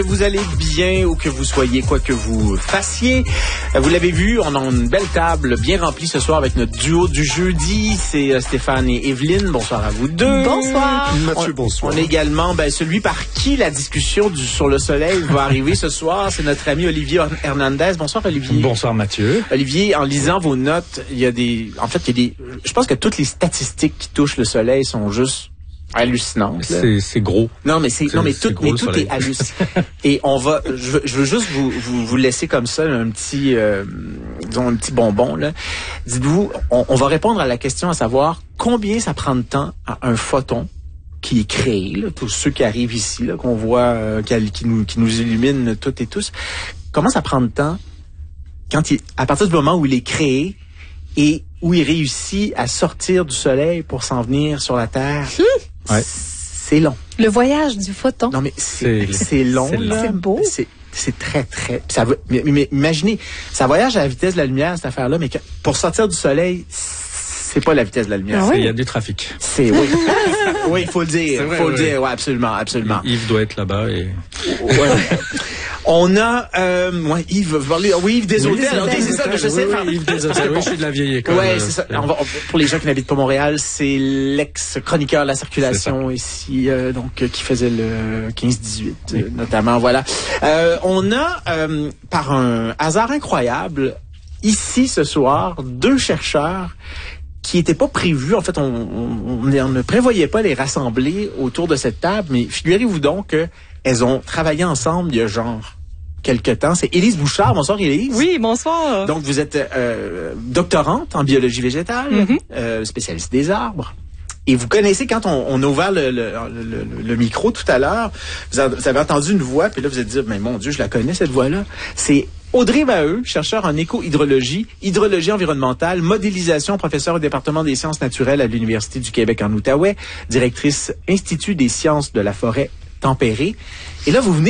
Vous allez bien où que vous soyez, quoi que vous fassiez. Vous l'avez vu, on a une belle table bien remplie ce soir avec notre duo du jeudi. C'est Stéphane et Evelyne. Bonsoir à vous deux. Bonsoir. Mathieu, bonsoir. On est également celui par qui la discussion sur le soleil va arriver ce soir. C'est notre ami Olivier Hernandez. Bonsoir Olivier. Bonsoir Mathieu. Olivier, en lisant vos notes, je pense que toutes les statistiques qui touchent le soleil sont juste hallucinante. C'est gros. Non, mais tout est hallucinant. Et je veux juste vous laisser comme ça un petit bonbon, là. Dites-vous, on va répondre à la question à savoir combien ça prend de temps à un photon qui est créé, là, tous ceux qui arrivent ici, là, qu'on voit, qui nous illumine toutes et tous. Comment ça prend de temps à partir du moment où il est créé et où il réussit à sortir du soleil pour s'en venir sur la Terre? Ouais. C'est long. Le voyage du photon. Non, mais c'est long. C'est beau. C'est très, très... Mais imaginez, ça voyage à la vitesse de la lumière, cette affaire-là, mais pour sortir du soleil, c'est pas la vitesse de la lumière. Il y a du trafic. Oui. Oui, il faut le dire. Il faut le dire, ouais, absolument. Yves doit être là-bas et... Ouais. On a, Yves, vous parlez, Yves des hôtels. Ok, c'est ça, je sais. Yves des hôtels. Oui, je suis de la vieille école. Ouais, c'est ça. Pour les gens qui n'habitent pas Montréal, c'est l'ex-chroniqueur de la circulation ici, qui faisait le 15-18, notamment. Voilà. On a, par un hasard incroyable, ici ce soir, deux chercheurs qui n'étaient pas prévus. En fait, on ne prévoyait pas les rassembler autour de cette table, mais figurez-vous donc que elles ont travaillé ensemble il y a quelque temps. C'est Élise Bouchard. Bonsoir Élise. Oui, bonsoir. Donc vous êtes doctorante en biologie végétale, spécialiste des arbres. Et vous connaissez, quand on a ouvert le micro tout à l'heure, vous avez entendu une voix, puis là vous êtes dit, mais mon Dieu, je la connais cette voix-là. C'est Audrey Maheu, chercheur en éco-hydrologie, hydrologie environnementale, modélisation, professeure au département des sciences naturelles à l'Université du Québec en Outaouais, directrice Institut des sciences de la forêt tempérée. Et là, vous venez